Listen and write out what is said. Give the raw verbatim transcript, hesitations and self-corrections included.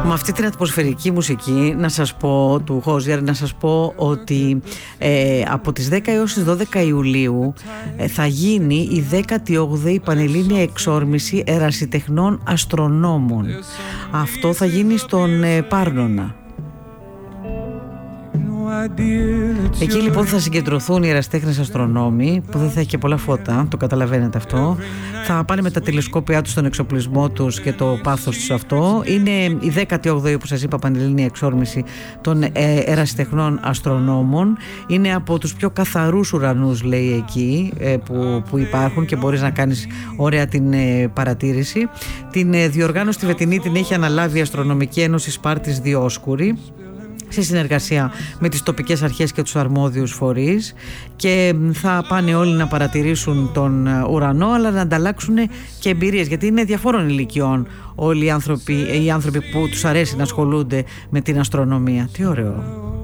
Με αυτή την ατμοσφαιρική μουσική, να σας πω, του Χόζιαρ, να σας πω ότι ε, από τις δέκα έως τις δώδεκα Ιουλίου ε, θα γίνει η δέκατη όγδοη Πανελλήνια Εξόρμηση Ερασιτεχνών Αστρονόμων. Αυτό θα γίνει στον ε, Πάρνονα. Εκεί λοιπόν θα συγκεντρωθούν οι ερασιτέχνες αστρονόμοι, που δεν θα έχει και πολλά φώτα, το καταλαβαίνετε αυτό. Θα πάνε με τα τηλεσκόπια τους, τον εξοπλισμό τους και το πάθος τους αυτό. Είναι η δέκατη όγδοη, όπως σας είπα, Πανελλήνια Εξόρμηση των ερασιτεχνών αστρονόμων. Είναι από τους πιο καθαρούς ουρανούς, λέει, εκεί που, που υπάρχουν, και μπορείς να κάνεις ωραία την παρατήρηση. Την διοργάνωση τη φετινή την έχει αναλάβει η Αστρονομική Ένωση Σπάρτης Διόσκουρη, σε συνεργασία με τις τοπικές αρχές και τους αρμόδιους φορείς, και θα πάνε όλοι να παρατηρήσουν τον ουρανό, αλλά να ανταλλάξουν και εμπειρίες, γιατί είναι διαφόρων ηλικιών όλοι οι άνθρωποι, οι άνθρωποι που τους αρέσει να ασχολούνται με την αστρονομία. Τι ωραίο.